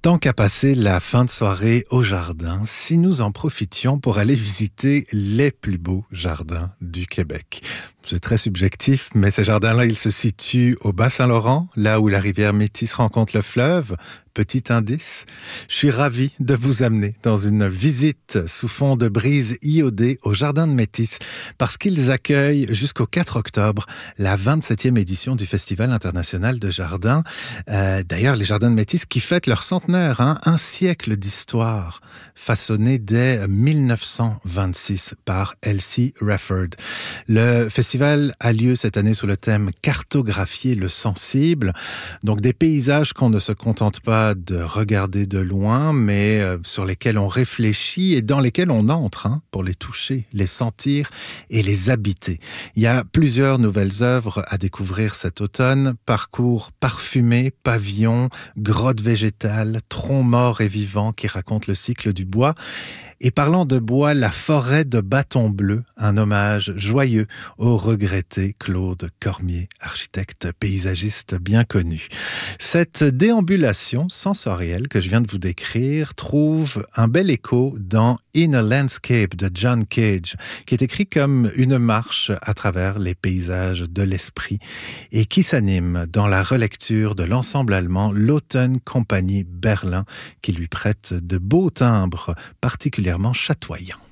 Tant qu'à passer la fin de soirée au jardin, si nous en profitions pour aller visiter les plus beaux jardins du Québec. C'est très subjectif, mais ces jardins-là, ils se situent au Bas-Saint-Laurent, là où la rivière Métis rencontre le fleuve. Petit indice, je suis ravi de vous amener dans une visite sous fond de brise iodée au Jardin de Métis, parce qu'ils accueillent jusqu'au 4 octobre la 27e édition du Festival international de jardins. D'ailleurs, les Jardins de Métis qui fêtent leur centenaire, un siècle d'histoire, façonné dès 1926 par Elsie Rafford. Le festival a lieu cette année sous le thème « Cartographier le sensible », donc des paysages qu'on ne se contente pas de regarder de loin, mais sur lesquels on réfléchit et dans lesquels on entre pour les toucher, les sentir et les habiter. Il y a plusieurs nouvelles œuvres à découvrir cet automne. Parcours parfumé, pavillons, grottes végétales, troncs morts et vivants qui racontent le cycle du bois. Et parlant de bois, la forêt de Bâton Bleu, un hommage joyeux au regretté Claude Cormier, architecte paysagiste bien connu. Cette déambulation sensorielle que je viens de vous décrire trouve un bel écho dans In a Landscape de John Cage, qui est écrit comme une marche à travers les paysages de l'esprit et qui s'anime dans la relecture de l'ensemble allemand l'Automne Compagnie Berlin, qui lui prête de beaux timbres particulièrement chatoyants.